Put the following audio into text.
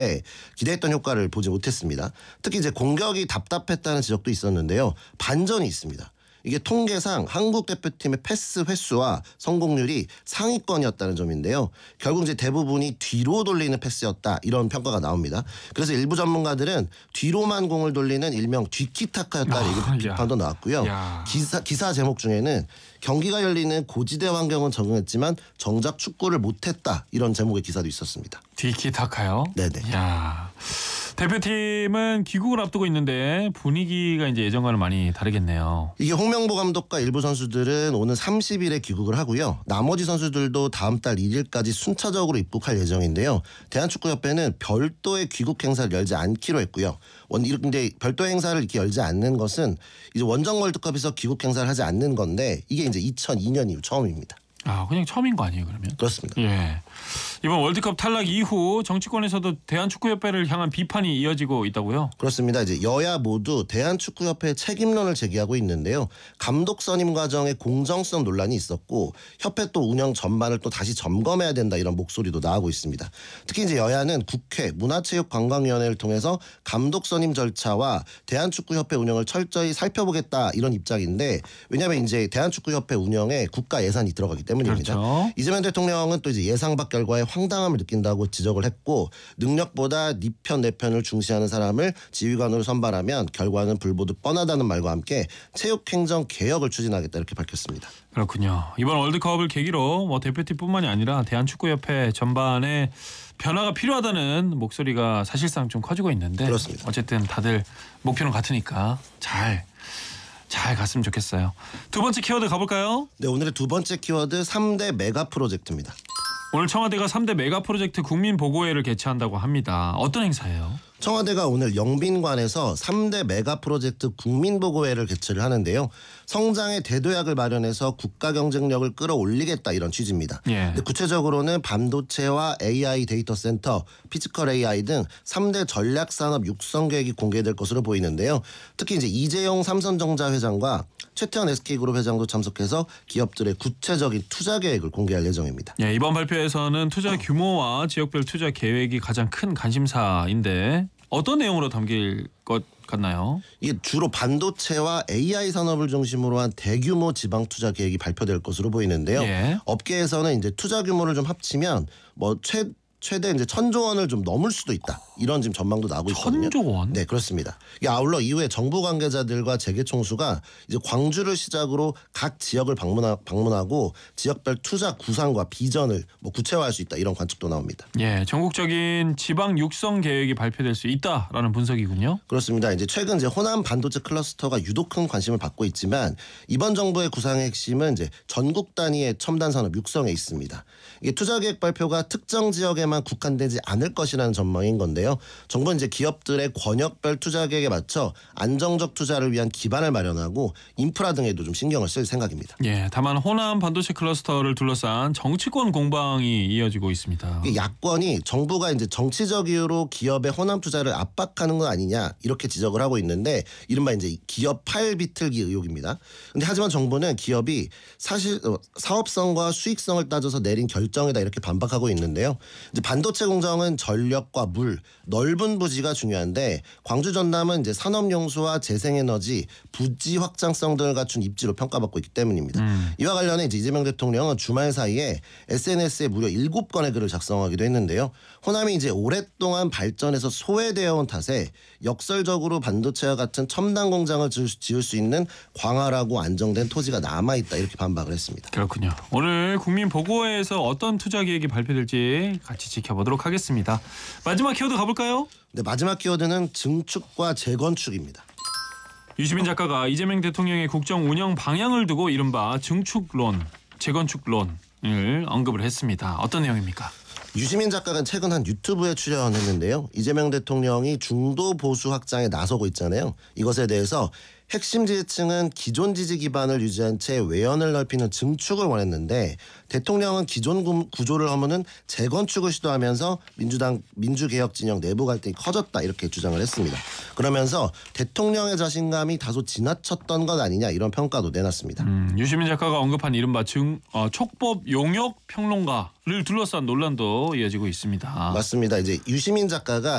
기대했던 효과를 보지 못했습니다. 특히 이제 공격이 답답했다는 지적도 있었는데요. 반전이 있습니다. 이게 통계상 한국 대표팀의 패스 횟수와 성공률이 상위권이었다는 점인데요. 결국 이제 대부분이 뒤로 돌리는 패스였다 이런 평가가 나옵니다. 그래서 일부 전문가들은 뒤로만 공을 돌리는 일명 뒤키타카였다는 비판도 나왔고요. 기사 제목 중에는 경기가 열리는 고지대 환경은 적응했지만 정작 축구를 못했다 이런 제목의 기사도 있었습니다. 디키타카요? 네네. 야. 대표팀은 귀국을 앞두고 있는데 분위기가 이제 예전과는 많이 다르겠네요. 이게 홍명보 감독과 일부 선수들은 오는 30일에 귀국을 하고요. 나머지 선수들도 다음 달 1일까지 순차적으로 입국할 예정인데요. 대한축구협회는 별도의 귀국 행사를 열지 않기로 했고요. 근데 별도 행사를 이렇게 열지 않는 것은 이제 원정 월드컵에서 귀국 행사를 하지 않는 건데 이게 이제 2002년 이후 처음입니다. 아, 그냥 처음인 거 아니에요, 그러면? 그렇습니다. 예. 이번 월드컵 탈락 이후 정치권에서도 대한축구협회를 향한 비판이 이어지고 있다고요? 그렇습니다. 이제 여야 모두 대한축구협회 책임론을 제기하고 있는데요. 감독 선임 과정에 공정성 논란이 있었고 협회 또 운영 전반을 또 다시 점검해야 된다 이런 목소리도 나오고 있습니다. 특히 이제 여야는 국회 문화체육관광위원회를 통해서 감독 선임 절차와 대한축구협회 운영을 철저히 살펴보겠다 이런 입장인데 왜냐하면 이제 대한축구협회 운영에 국가 예산이 들어가기 때문입니다. 그렇죠. 이재명 대통령은 또 이제 예상 밖 결과에 황당함을 느낀다고 지적을 했고 능력보다 네 편 내 편을 중시하는 사람을 지휘관으로 선발하면 결과는 불보듯 뻔하다는 말과 함께 체육행정 개혁을 추진하겠다 이렇게 밝혔습니다. 그렇군요. 이번 월드컵을 계기로 대표팀뿐만이 아니라 대한축구협회 전반에 변화가 필요하다는 목소리가 사실상 좀 커지고 있는데 그렇습니다. 어쨌든 다들 목표는 같으니까 잘 갔으면 좋겠어요. 두 번째 키워드 가볼까요? 네, 오늘의 두 번째 키워드 3대 메가 프로젝트입니다. 오늘 청와대가 3대 메가 프로젝트 국민보고회를 개최한다고 합니다. 어떤 행사예요? 청와대가 오늘 영빈관에서 3대 메가 프로젝트 국민보고회를 개최를 하는데요. 성장의 대도약을 마련해서 국가 경쟁력을 끌어올리겠다 이런 취지입니다. 예. 구체적으로는 반도체와 AI 데이터 센터, 피지컬 AI 등 3대 전략산업 육성 계획이 공개될 것으로 보이는데요. 특히 이제 이재용 삼성전자 회장과 최태원 SK그룹 회장도 참석해서 기업들의 구체적인 투자 계획을 공개할 예정입니다. 예, 이번 발표에서는 투자 규모와 지역별 투자 계획이 가장 큰 관심사인데 어떤 내용으로 담길 것 같나요? 이게 주로 반도체와 AI 산업을 중심으로 한 대규모 지방 투자 계획이 발표될 것으로 보이는데요. 예. 업계에서는 이제 투자 규모를 좀 합치면 최대 이제 1,000조 원을 좀 넘을 수도 있다. 이런 지금 전망도 나오고 있거든요. 1,000조 원? 네, 그렇습니다. 아울러 이후에 정부 관계자들과 재계 총수가 이제 광주를 시작으로 각 지역을 방문하고 지역별 투자 구상과 비전을 구체화할 수 있다. 이런 관측도 나옵니다. 예, 전국적인 지방 육성 계획이 발표될 수 있다라는 분석이군요. 그렇습니다. 이제 최근 이제 호남 반도체 클러스터가 유독 큰 관심을 받고 있지만 이번 정부의 구상의 핵심은 이제 전국 단위의 첨단 산업 육성에 있습니다. 이게 투자 계획 발표가 특정 지역에만 국한되지 않을 것이라는 전망인 건데요. 정부는 이제 기업들의 권역별 투자 계획에 맞춰 안정적 투자를 위한 기반을 마련하고 인프라 등에도 좀 신경을 쓸 생각입니다. 예, 다만 호남 반도체 클러스터를 둘러싼 정치권 공방이 이어지고 있습니다. 야권이 정부가 이제 정치적 이유로 기업의 호남 투자를 압박하는 거 아니냐 이렇게 지적을 하고 있는데 이른바 이제 기업 파일 비틀기 의혹입니다. 근데 하지만 정부는 기업이 사실 사업성과 수익성을 따져서 내린 결정이다 이렇게 반박하고 있는데요. 이제 반도체 공정은 전력과 물, 넓은 부지가 중요한데 광주 전남은 이제 산업용수와 재생에너지, 부지 확장성 등을 갖춘 입지로 평가받고 있기 때문입니다. 이와 관련해 이제 이재명 대통령은 주말 사이에 SNS에 무려 7건의 글을 작성하기도 했는데요. 호남이 이제 오랫동안 발전해서 소외되어 온 탓에 역설적으로 반도체와 같은 첨단 공장을 지을 수 있는 광활하고 안정된 토지가 남아있다 이렇게 반박을 했습니다. 그렇군요. 오늘 국민보고회에서 어떤 투자 계획이 발표될지 같이 지켜보도록 하겠습니다. 마지막 키워드 가볼까요? 네, 마지막 키워드는 증축과 재건축입니다. 유시민 작가가 이재명 대통령의 국정 운영 방향을 두고 이른바 증축론, 재건축론을 언급을 했습니다. 어떤 내용입니까? 유시민 작가가 최근 한 유튜브에 출연했는데요. 이재명 대통령이 중도 보수 확장에 나서고 있잖아요. 이것에 대해서 핵심 지지층은 기존 지지 기반을 유지한 채 외연을 넓히는 증축을 원했는데 대통령은 기존 구조를 허무는 재건축을 시도하면서 민주개혁 진영 내부 갈등이 커졌다 이렇게 주장을 했습니다. 그러면서 대통령의 자신감이 다소 지나쳤던 것 아니냐 이런 평가도 내놨습니다. 유시민 작가가 언급한 이른바 촉법 용역 평론가를 둘러싼 논란도 이어지고 있습니다. 맞습니다. 이제 유시민 작가가